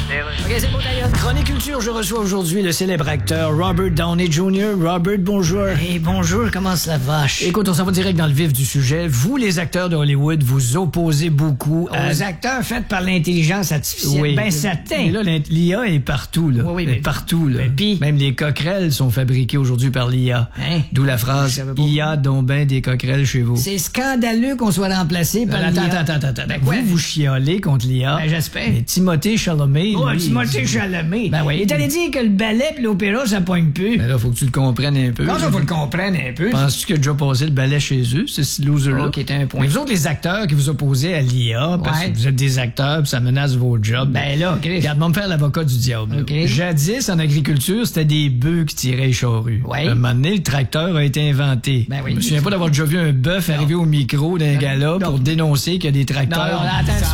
OK, c'est bon, d'ailleurs. Chronique Culture, je reçois aujourd'hui le célèbre acteur Robert Downey Jr. Robert, bonjour. Hey, bonjour, comment ça va? Écoute, on s'en va direct dans le vif du sujet. Vous, les acteurs de Hollywood, vous opposez beaucoup Aux acteurs faits par l'intelligence artificielle. Oui. Ben, certain. Mais là, l'IA est partout, là. Oui, Elle est mais- partout, là. mais pis? Même les coquerelles sont fabriquées aujourd'hui par l'IA. Hein? D'où la phrase Je savais pas. IA dont ben des coquerelles chez vous. C'est scandaleux qu'on soit remplacé par Attends, l'IA. attends. Ben, quoi? Vous chialez contre l'IA. Ben, j'espère. Mais Timothée Chalamet, Oh, lui, Timothée Chalamet. Ben oui. Il est allé dire que le ballet pis l'opéra, ça pogne plus. Ben là, faut que tu le comprennes un peu. Comment ça, faut le comprendre un peu? Penses-tu qu'il a déjà passé le balai chez eux, ce loser-là? Ok, t'as un point. Mais vous autres, les acteurs qui vous opposez à l'IA, parce Ouais. que vous êtes des acteurs pis ça menace vos jobs. Ben là, Chris. Regarde-moi me faire l'avocat du diable. là. Ok. Jadis, en agriculture, c'était des bœufs qui tiraient les charrues. Ouais. Un moment donné, le tracteur a été inventé. Ben oui. Je me souviens pas d'avoir déjà vu un bœuf arriver au micro d'un gala pour dénoncer qu'il y a des tracteurs. Non, attends.